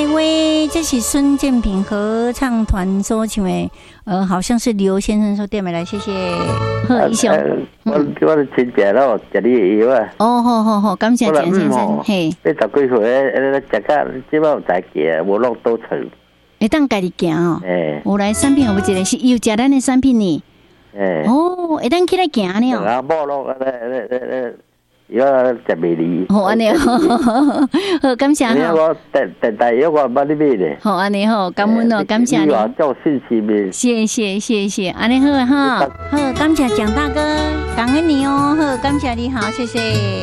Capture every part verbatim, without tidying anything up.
来喂，这是孙建平合唱团所唱的，呃，好像是刘先生所点的来，谢谢。好，医生， 我我的亲戚咯，食你的药啊。 哦，好好好，感谢简先生。嘿， 你十几岁，呃，食到即摆有在行，无落倒厝。 会当家己行哦。诶，有来产品有一个是有食咱的产品呢。诶，哦，会当起来行呢哦。 啊，无落，呃呃呃。药食袂离， 好安尼好，好感谢哈。 我电电台药我帮你买咧。 好安尼好，感恩哦，感谢你。 做信息面。 谢谢谢谢，安尼好哈，好感谢蒋大哥，感恩你哦，好感谢你好，谢谢。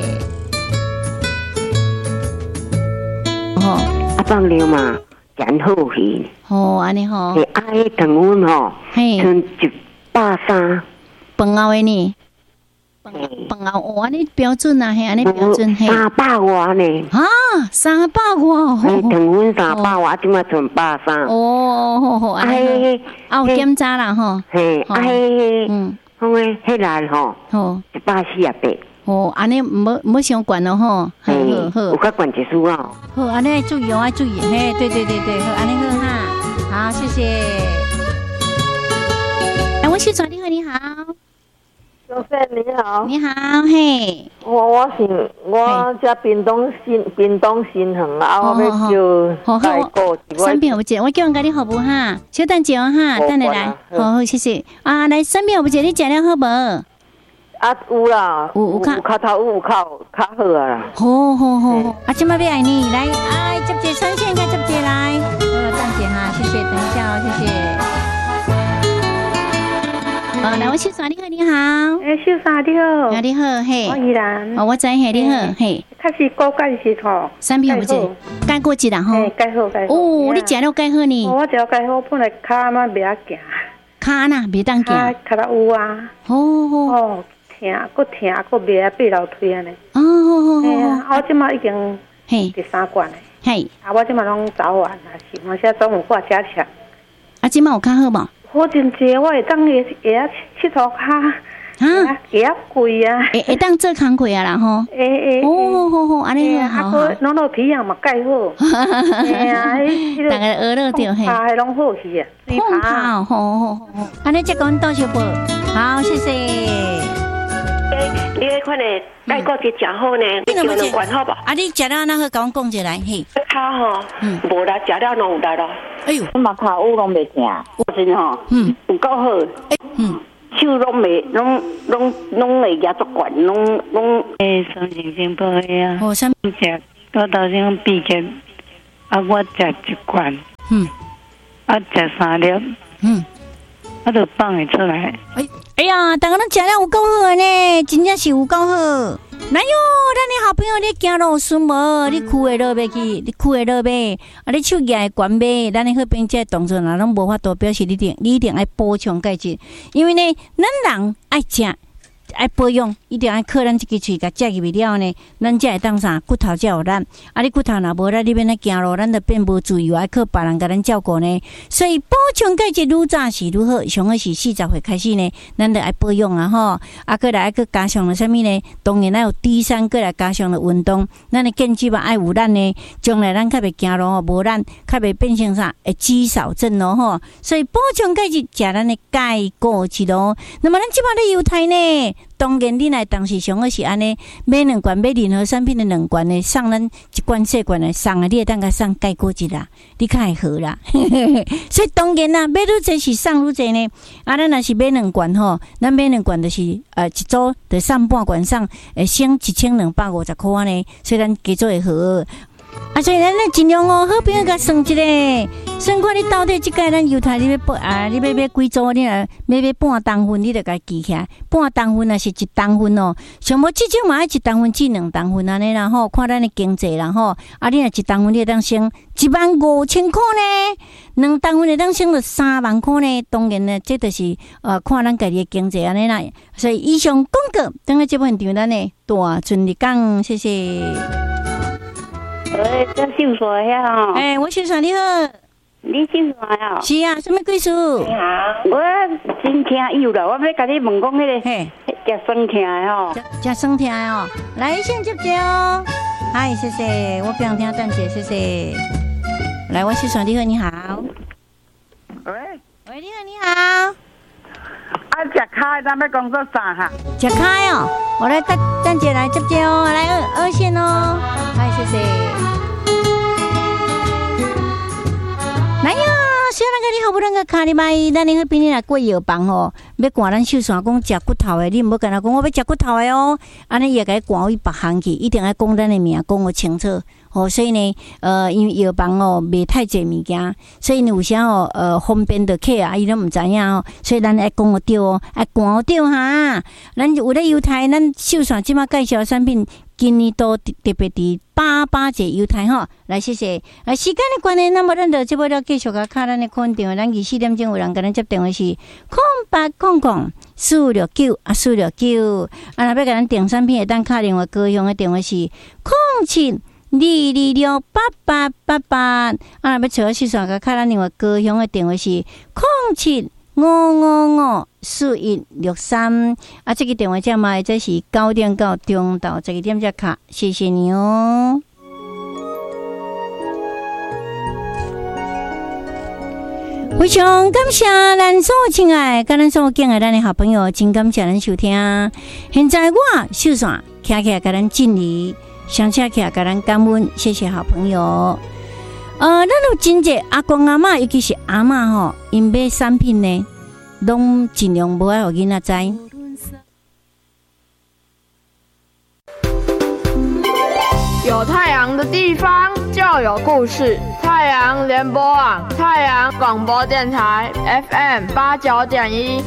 哦，阿放了嘛，然后去。 好安尼好。 你爱糖温吼， 嘿， 剩一百三。 饭后的呢？饭后哦，安尼标准啊，嘿，安尼标准嘿。 三百外呢？ 啊，三百外。 嘿，糖分三百外，即马剩百三。 哦，好好，安尼好。啊，有检查啦吼。 嘿，啊嘿，嗯，好诶，迄内吼，好一百四十八。 哦，安尼唔唔伤悬咯吼。好好好。 有较悬一丝啊。 好，安尼爱注意哦，爱注意。嘿，对对对对，好，安尼好哈。好，谢谢。哎，我是转你好，你好。 小芬你好， 你好，嘿， 我我是我家屏东新屏东新恒啊，我要叫代购。 产品有一个，我叫人家你好不哈？小等者哈，等你来，好好谢谢。啊，来产品有一个，你食了好无？ 啊有啦，有有较头有较较好啊啦。 好好好，啊，今麦要爱你来，哎，接接专线，该接接来，好，等姐哈，谢谢，等一下哦，谢谢。哦，来，我秀莎，你好，你好。 诶，秀莎你好。 啊，你好，嘿。 我依然。 哦，我知嘿，你好，嘿。 开始高钙是吼。 产品有一钙过一啦吼。 嘿，钙好钙好。 哦，你食了钙好呢？ 我食了钙好，本来脚啊嘛袂晓行。 骹呐，袂当行。 脚脚有啊。 哦哦。 哦，疼，佫疼，佫袂晓爬楼梯安尼。 哦哦哦。 嘿啊，我即马已经嘿第三罐嘞。嘿。啊，我即马拢早晚啊，是我现在中午过加强。 啊，即马有较好无？ 我真济，我会当会会晓佚佗骹，啊，会晓跪啊， 会会当做工课啊啦吼。 诶诶， 哦好好，安尼好好。 啊，弄到皮样嘛盖好。嘿啊， 大家学了着嘿。 爬迄拢好去啊， 碰爬，好好好好。安尼再讲多少步？好，谢谢。 诶，你迄款的钙骨质真好呢，你叫两罐好不？ 啊，你食了那个，甲我讲一来嘿。 骹吼，无啦，食了拢有力咯。 哎呦， 我嘛骹有拢袂疼，我真吼，嗯，有够好，嗯，手拢袂，拢拢拢会举足悬，拢拢诶，双情真保呀。 哦，啥？ 食，我头先闭起，啊，我食一罐，嗯，啊，食三粒，嗯，我就放会出来。 哎，哎呀，大家拢食了有够好呢，真正是有够好。哪有，咱的好朋友你行路顺无？你哭会落袂去，你哭会落袂？啊，你手举会悬袂？咱的好朋友这动作若拢无法度表示你定，你一定爱补充钙质，因为呢，咱人爱食。爱保养，一定爱靠咱这个喙甲食入去了呢，咱才会当啥骨头才有力。啊，你骨头若无力，你变来行路，咱就变无自由，爱靠别人甲咱照顾呢。所以补充钙质愈早是愈好，上好是四十岁开始呢，咱就爱保养啊吼。啊，过来爱去加上了啥物呢？当然爱有低三，过来加上了运动，咱的健肌嘛爱有咱呢，将来咱较袂行路吼，无咱较袂变成啥会肌少症咯吼。所以补充钙质，食咱的钙果质咯。那么咱即摆咧犹太呢？当然，你来当时上好是安尼，买两罐买任何产品的两罐的，送咱一罐细罐的送啊，你会当甲送钙果质啦，你较会好啦。所以当然啦，买愈济是送愈济呢。啊，咱若是买两罐吼，咱买两罐就是呃一组就送半罐送，会省一千两百五十块安尼，所以咱加做会好。啊，所以咱咧尽量哦，好朋友甲算一个，算看你到底即届咱犹太你要报啊，你要买几组，你若要买半重份，你就甲记起来。半重份也是一重份哦，上无至少嘛要一重份至两重份安尼啦吼，看咱的经济啦吼。啊，你若一重份你会当省一万五千块呢，两重份会当省到三万块呢。当然呢，这就是呃看咱家己的经济安尼啦。所以以上广告，等下这本场咱的大顺利讲，谢谢。 哎，这秀水呀！吼， 哎，我秀水你好， 你秀水啊？ 是啊，什么贵事？ 你好，我真听有了，我要甲你问讲迄个，嘿，食酸疼的吼， 食酸疼的哦，来先接接哦。嗨，谢谢，我不想听蛋姐，谢谢。 来，我是爽你好，你好。 喂喂，你好，你好。 啊，食开，咱要讲做啥哈？ 食开哦，我来等等姐来接接哦，来二二线哦，来谢谢。来呀，小人个你好不能个卡你买，咱那个边你来过药房哦，要赶咱秀山讲食骨头的，你唔好跟他讲我要食骨头的哦，安尼也该赶去别行去，一定要讲咱的名，讲个清楚。哦，所以呢，呃，因为药房哦卖太济物件，所以呢有啥哦，呃，方便的客啊，伊都唔知影哦，所以咱爱讲个对哦，爱讲对哈。咱有咧犹太，咱秀山即马介绍产品，今年都特别伫八八节犹太吼。来，谢谢。啊，时间的关系，那么咱就即要了继续甲卡咱的空电话，咱二四点钟有人甲咱接电话是空八空空四六九啊四六九，啊，若要甲咱订产品，会当卡电话高雄的电话是空七。二二六八八八八，啊！要找我四川个卡咱电话，高雄的电话是零七五五五四一六三，啊！这个电话号码这是九点到中到这个点才卡，谢谢你哦。非常感谢咱所有亲爱、甲咱所有敬爱咱的好朋友，真感谢咱收听。现在我秀山徛起来甲咱敬礼。想起来，给咱感恩，谢谢好朋友。呃，咱有真济阿公阿嬷，尤其是阿嬷吼，因买产品呢，拢尽量无爱互囡仔知。 有太阳的地方就有故事。太阳联播网，太阳广播电台 F M 八九点一。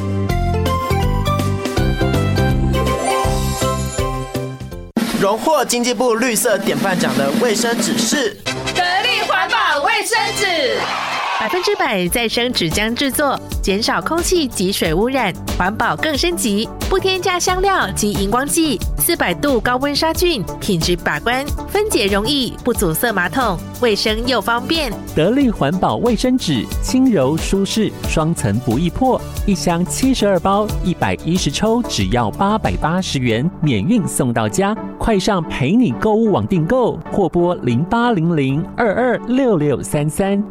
荣获经济部绿色典范奖的卫生纸是得力环保卫生纸， 百分之百再生纸浆制作，减少空气及水污染，环保更升级，不添加香料及荧光剂，四百度高温杀菌，品质把关，分解容易，不阻塞马桶，卫生又方便。 得力环保卫生纸，轻柔舒适，双层不易破，一箱七十二包，一百一十抽，只要八百八十元，免运送到家。快上陪你购物网订购，或拨零八零零二二六六三三。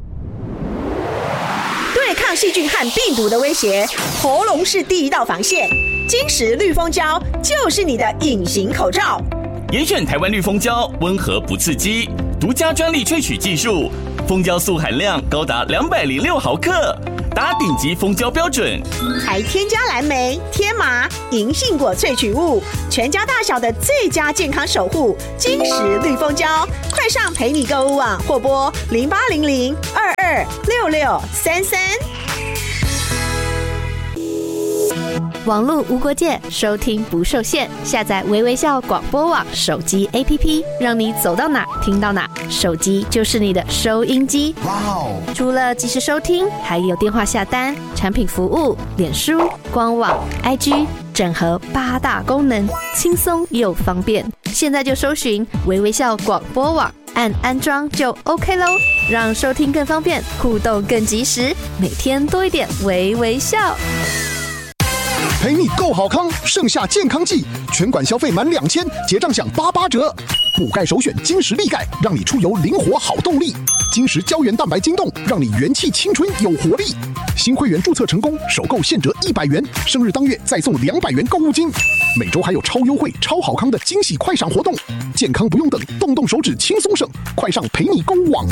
对抗细菌和病毒的威胁，喉咙是第一道防线。金石绿蜂胶就是你的隐形口罩。 严选台湾绿蜂胶，温和不刺激，独家专利萃取技术，蜂胶素含量高达两百零六毫克。达顶级蜂胶标准， 还添加蓝莓、天麻、银杏果萃取物，全家大小的最佳健康守护。金石绿蜂胶，快上陪你购物网或拨零八零零二二六六三三。 网络无国界，收听不受限。下载微微笑广播网手机 A P P， 让你走到哪听到哪，手机就是你的收音机。哇哦！除了即时收听，还有电话下单、产品服务、脸书、官网、I G， 整合八大功能，轻松又方便。现在就搜寻微微笑广播网，按安装就 OK 咯，让收听更方便，互动更及时，每天多一点微微笑。 陪你够好康，盛夏健康季，全馆消费满两千，结账享八八折。补钙首选金石力钙，让你出游灵活好动力。金石胶原蛋白晶冻，让你元气青春有活力。新会员注册成功，首购现折一百元，生日当月再送两百元购物金。每周还有超优惠、超好康的惊喜快闪活动，健康不用等，动动手指轻松省，快上陪你购物网。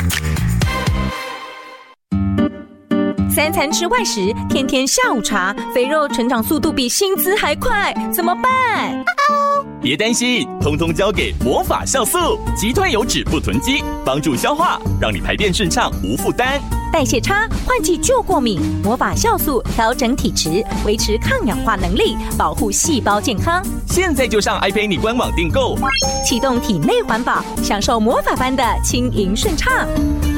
三餐吃外食，天天下午茶，肥肉成长速度比薪资还快，怎么办？ 别担心，通通交给魔法酵素，击退油脂不囤积，帮助消化，让你排便顺畅无负担。 代谢差，换季就过敏，魔法酵素调整体质，维持抗氧化能力，保护细胞健康。 现在就上 iPay 官网订购， 启动体内环保，享受魔法般的轻盈顺畅。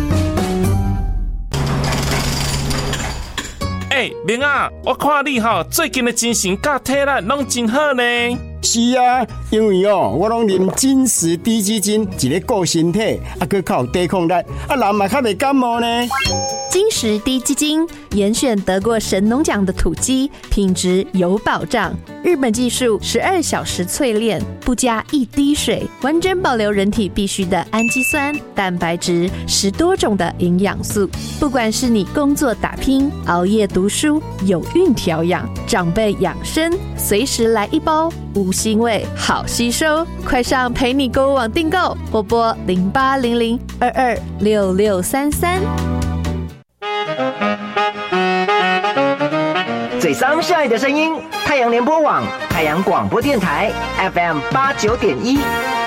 哎、欸，明啊，我看你哈最近的精神甲体力拢真好呢。 是啊，因为哦，我拢啉金石低基金，一个顾身体，啊，佮较有抵抗力，啊，人嘛较袂感冒呢。 金石低基金严选得过神农奖的土鸡，品质有保障。日本技术十二小时淬炼，不加一滴水，完整保留人体必需的氨基酸、蛋白质，十多种的营养素。不管是你工作打拼、熬夜读书、有孕调养、长辈养生，随时来一包，无腥味，好吸收。快上陪你购物网订购，或拨零八零零二二六六三三。 最伤下爱的声音，太阳联播网、太阳广播电台 F M 八九点一。